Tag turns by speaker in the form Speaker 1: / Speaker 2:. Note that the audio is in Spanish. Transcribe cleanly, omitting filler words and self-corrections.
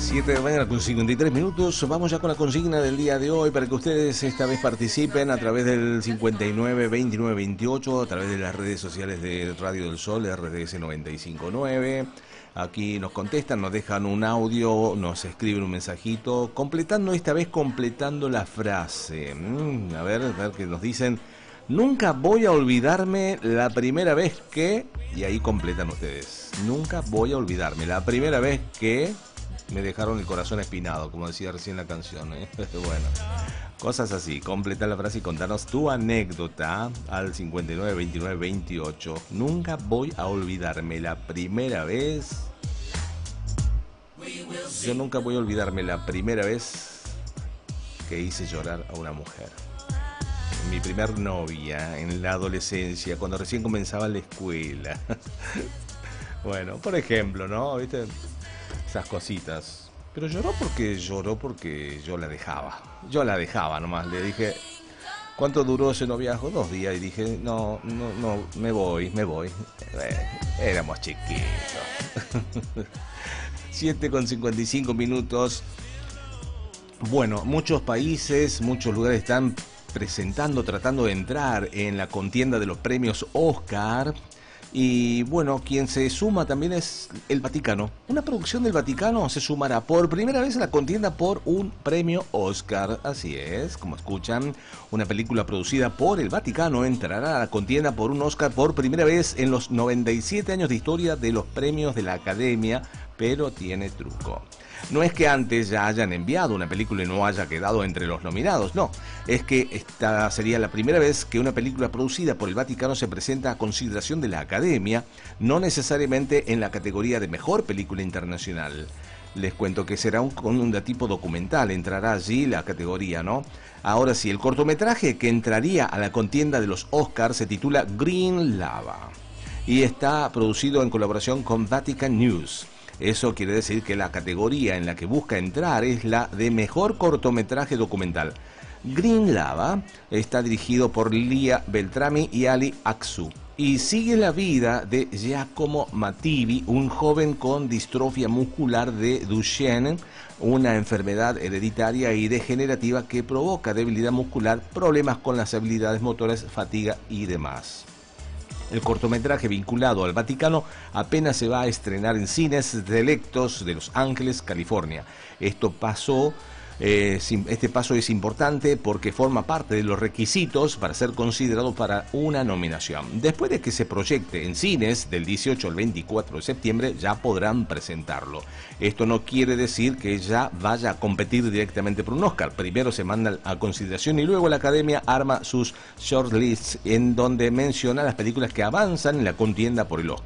Speaker 1: 7 de la mañana con 53 minutos. Vamos ya con la consigna del día de hoy para que ustedes esta vez participen a través del 59 29 28, a través de las redes sociales de Radio del Sol, RDS 959. Aquí nos contestan, nos dejan un audio, nos escriben un mensajito, esta vez completando la frase. A ver qué nos dicen. Nunca voy a olvidarme la primera vez que... Y ahí completan ustedes. Nunca voy a olvidarme la primera vez que me dejaron el corazón espinado, como decía recién la canción, ¿eh? Bueno, cosas así. Completa la frase y contanos tu anécdota al 59 29 28. Nunca voy a olvidarme la primera vez... Yo nunca voy a olvidarme la primera vez que hice llorar a una mujer. Mi primer novia en la adolescencia, cuando recién comenzaba la escuela. Bueno, por ejemplo, ¿no? ¿Viste? Esas cositas. Pero lloró porque yo la dejaba. Yo la dejaba nomás. Le dije, ¿cuánto duró ese noviazgo? 2 días. Y dije, no, me voy. Éramos chiquitos. 7:55 minutos. Bueno, muchos países, muchos lugares están tratando de entrar en la contienda de los premios Oscar. Y bueno, quien se suma también es el Vaticano. Una producción del Vaticano se sumará por primera vez a la contienda por un premio Oscar. Así es, como escuchan, una película producida por el Vaticano entrará a la contienda por un Oscar por primera vez en los 97 años de historia de los premios de la Academia, pero tiene truco. No es que antes ya hayan enviado una película y no haya quedado entre los nominados, no. Es que esta sería la primera vez que una película producida por el Vaticano se presenta a consideración de la Academia, no necesariamente en la categoría de Mejor Película Internacional. Les cuento que será un tipo documental, entrará allí la categoría, ¿no? Ahora sí, el cortometraje que entraría a la contienda de los Oscars se titula Green Lava y está producido en colaboración con Vatican News. Eso quiere decir que la categoría en la que busca entrar es la de Mejor Cortometraje Documental. Green Lava está dirigido por Lia Beltrami y Ali Aksu y sigue la vida de Giacomo Mattivi, un joven con distrofia muscular de Duchenne, una enfermedad hereditaria y degenerativa que provoca debilidad muscular, problemas con las habilidades motoras, fatiga y demás. El cortometraje vinculado al Vaticano apenas se va a estrenar en cines selectos de Los Ángeles, California. Este paso es importante porque forma parte de los requisitos para ser considerado para una nominación. Después de que se proyecte en cines del 18 al 24 de septiembre, ya podrán presentarlo. Esto no quiere decir que ya vaya a competir directamente por un Oscar. Primero se manda a consideración y luego la Academia arma sus shortlists en donde menciona las películas que avanzan en la contienda por el Oscar.